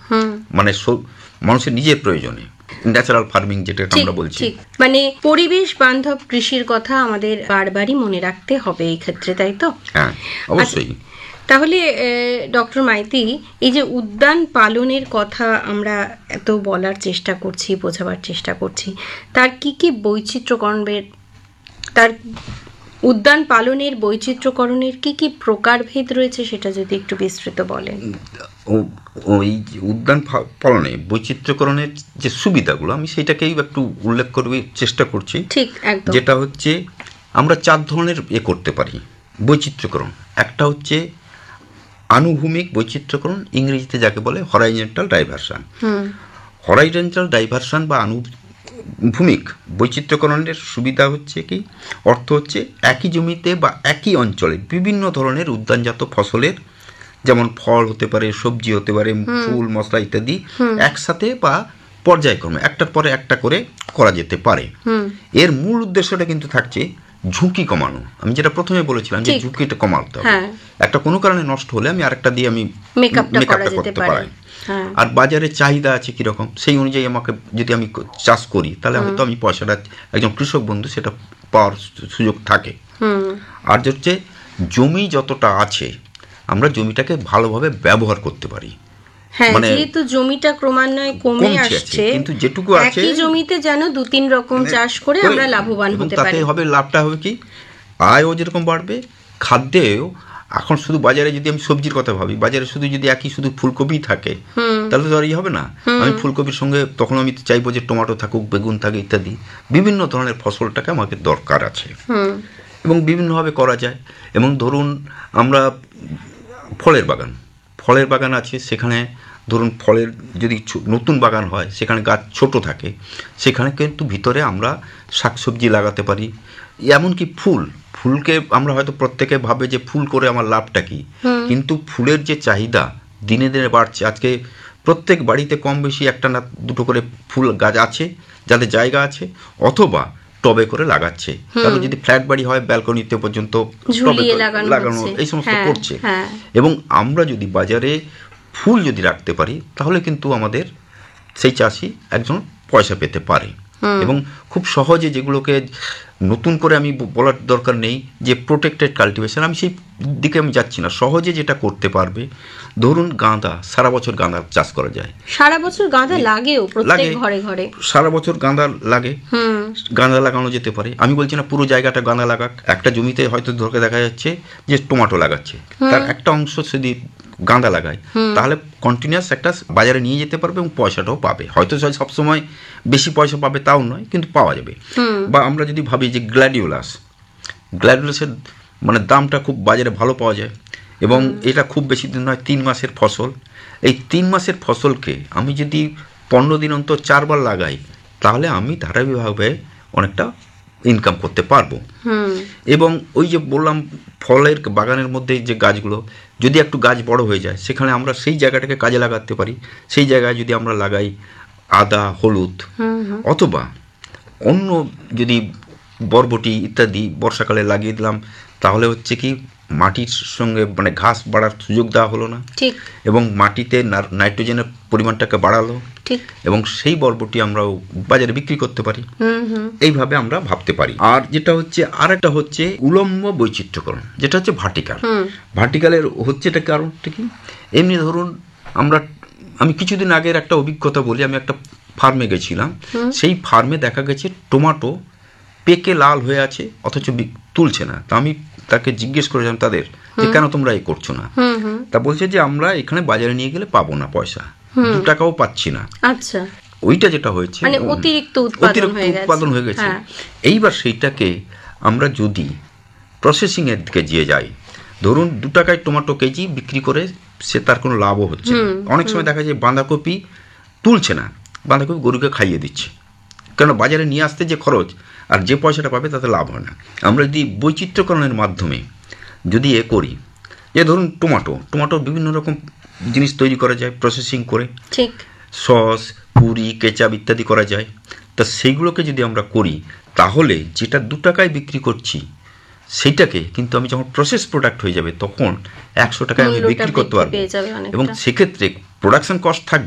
মানে মানুষের নিজের প্রয়োজনে, ন্যাচারাল ফার্মিং যেটা আমরা বলছি। মানে পরিবেশ বান্ধব কৃষির কথা আমাদের বারবারই মনে রাখতে হবে এই ক্ষেত্রে, তাই তো? হ্যাঁ, অবশ্যই। তাহলে ডক্টর মাইতি, এই যে উদ্যান পালনের কথা আমরা এত বলার চেষ্টা করছি, বোঝাবার চেষ্টা করছি, তার কি কি বৈচিত্র্যকরণের, তার উদ্যান পালনের বৈচিত্র্যকরণের কি কি প্রকারভেদ রয়েছে সেটা যদি একটু বিস্তৃত বলেন। ওই উদ্যান পালনে বৈচিত্র্যকরণের যে সুবিধাগুলো আমি সেটাকেই একটু উল্লেখ করতে চেষ্টা করছি। ঠিক, একদম। যেটা হচ্ছে আমরা 4 ধরনের করতে পারি বৈচিত্র্যকরণ। একটা হচ্ছে আনুভূমিক বৈচিত্র্যকরণ, ইংরেজিতে যাকে বলে হরাইজন্টাল ডাইভারশন। হরাইজন্টাল ডাইভারশন বা আনুভূমিক বৈচিত্র্যকরণের সুবিধা হচ্ছে কি, অর্থ হচ্ছে একই জমিতে বা একই অঞ্চলে বিভিন্ন ধরনের উদ্যানজাত ফসলের, যেমন ফল হতে পারে, সবজি হতে পারে, ফুল, মশলা ইত্যাদি একসাথে বা পর্যায়ক্রমে একটার পরে একটা করে করা যেতে পারে। এর মূল উদ্দেশ্যটা কিন্তু থাকছে ঝুঁকি কমানো। আমি যেটা প্রথমে বলেছিলাম যে ঝুঁকিটা কমাতে হবে। একটা কোনো কারণে নষ্ট হলে আমি আরেকটা দিয়ে আমি মেকআপটা করতে পারি। আর বাজারে চাহিদা আছে কিরকম, সেই অনুযায়ী আমাকে যদি আমি চাষ করি তাহলে হয়তো আমি পয়সাটা, একজন কৃষক বন্ধু সেটা পাওয়ার সুযোগ থাকে। আর হচ্ছে জমি যতটা আছে আমরা জমিটাকে ভালোভাবে ব্যবহার করতে পারি। মানে যেহেতু জমিটা ক্রমান্বয়ে কমে আসছে, কিন্তু যেটুকু আছে একই জমিতে যেন 2-3 রকম চাষ করে আমরা লাভবান হতে পারি। তাতে হবে, লাভটা হবে কি, আয়ও যেরকম বাড়বে, খাদ্যেও। এখন শুধু বাজারে যদি আমি সবজির কথা ভাবি, বাজারে শুধু যদি একই শুধু ফুলকপি থাকে তাহলে তো আর হবে না। আমি ফুলকপির সঙ্গে তখন আমি চাইবো যে টমেটো থাকুক, বেগুন থাকে ইত্যাদি, বিভিন্ন ধরনের ফসলটাকে আমাকে দরকার আছে এবং বিভিন্নভাবে করা যায়। এবং ধরুন আমরা ফলের বাগান আছে, সেখানে ধরুন ফলের যদি নতুন বাগান হয়, সেখানে গাছ ছোট থাকে, সেখানে কিন্তু ভিতরে আমরা শাকসবজি লাগাতে পারি। এমনকি ফুলকে আমরা হয়তো প্রত্যেকে ভাবে যে ফুল করে আমার লাভটা কি, কিন্তু ফুলের যে চাহিদা দিনে দিনে বাড়ছে। আজকে প্রত্যেক বাড়িতে কম বেশি একটা না দুটো করে ফুল গাছ আছে, যাদের জায়গা আছে, অথবা টবে করে লাগাচ্ছে। কারণ যদি ফ্ল্যাট বাড়ি হয় ব্যালকনিতে পর্যন্ত লাগানো এই সমস্ত করছে। এবং আমরা যদি বাজারে ফুল যদি রাখতে পারি তাহলে কিন্তু আমাদের সেই চাষি একজন পয়সা পেতে পারে। এবং খুব সহজে, যেগুলোকে নতুন করে আমি বলার দরকার নেই যে প্রোটেক্টেড কাল্টিভেশন, আমি সেই দিকে আমি যাচ্ছি না, সহজে যেটা করতে পারবে। ধরুন গাঁদা, সারা বছর গাঁদা চাষ করা যায়। সারা বছর গাঁদা লাগেও, প্রত্যেক ঘরে ঘরে সারা বছর গাঁদা লাগে, গাঁদা লাগানো যেতে পারে। আমি বলছি না পুরো জায়গাটা গাঁদা লাগাক, একটা জমিতে হয়তো ধরে দেখা যাচ্ছে যে টমেটো লাগাচ্ছে, তার একটা অংশ যদি গাঁদা লাগায় তাহলে কন্টিনিউয়াস একটা বাজারে নিয়ে যেতে পারবে এবং পয়সাটাও পাবে। হয়তো সবসময় বেশি পয়সা পাবে তাও নয়, কিন্তু পাওয়া যাবে। বা আমরা যদি ভাবি যে গ্ল্যাডিওলাসের মানে দামটা খুব বাজারে ভালো পাওয়া যায় এবং এটা খুব বেশি দিন নয়, 3 মাসের ফসল। এই 3 মাসের ফসলকে আমি যদি 15 দিন অন্তর 4 বার লাগাই তাহলে আমি ধারাবাহিকভাবে অনেকটা ইনকাম করতে পারবো। এবং ওই যে বললাম ফলের বাগানের মধ্যে যে গাছগুলো, যদি একটু গাছ বড় হয়ে যায় সেখানে আমরা সেই জায়গাটাকে কাজে লাগাতে পারি। সেই জায়গায় যদি আমরা লাগাই আদা, হলুদ, অথবা অন্য যদি বরবটি ইত্যাদি বর্ষাকালে লাগিয়ে দিলাম, তাহলে হচ্ছে কি মাটির সঙ্গে মানে ঘাস বাড়ার সুযোগ দেওয়া হলো না, এবং মাটিতে নাইট্রোজেনের পরিমাণটাকে বাড়ালো, এবং সেই বরবটি আমরা বাজারে বিক্রি করতে পারি। এইভাবে আমরা ভাবতে পারি। আর যেটা হচ্ছে আর একটা হচ্ছে উলম্ব বৈচিত্র্যকরণ, যেটা হচ্ছে ভার্টিক্যালের হচ্ছে এটা কারণটা কি, এমনি ধরুন আমি কিছুদিন আগের একটা অভিজ্ঞতা বলি। আমি একটা ফার্মে গেছিলাম, সেই ফার্মে দেখা গেছে টমেটো পেকে লাল হয়ে আছে অথচ তুলছে না। তা আমি তাকে জিজ্ঞেস করেছিলাম তাদের যে কেন তোমরা এই করছো না? তা বলছে যে আমরা এখানে বাজারে নিয়ে গেলে পাবো না পয়সা, 2 টাকাও পাচ্ছি না। আচ্ছা, ওইটা যেটা হয়েছে মানে অতিরিক্ত উৎপাদন হয়ে গেছে। এইবার সেইটাকে আমরা যদি প্রসেসিং এর দিকে গিয়ে যাই, ধরুন 2 টাকায় টমেটো কেজি বিক্রি করে সে তার কোনো লাভও হচ্ছে না। অনেক সময় দেখা যায় বাঁধাকপি তুলছে না, বাঁধাকপি গরুকে খাইয়ে দিচ্ছে, কেন বাজারে নিয়ে আসতে যে খরচ আর যে পয়সাটা পাবে তাতে লাভ হয় না। আমরা যদি বৈচিত্র্যকরণের মাধ্যমে যদি করি, যে ধরুন টমেটো বিভিন্ন রকম জিনিস তৈরি করা যায় প্রসেসিং করে, সস, পুরি, কেচাপ ইত্যাদি করা যায়। তা সেইগুলোকে যদি আমরা করি তাহলে যেটা 2 টাকায় বিক্রি করছি সেইটাকে কিন্তু আমি যখন প্রসেস প্রোডাক্ট হয়ে যাবে তখন 100 টাকায় আমি বিক্রি করতে পারবো, এবং সেক্ষেত্রে প্রোডাকশন কস্ট থাকবে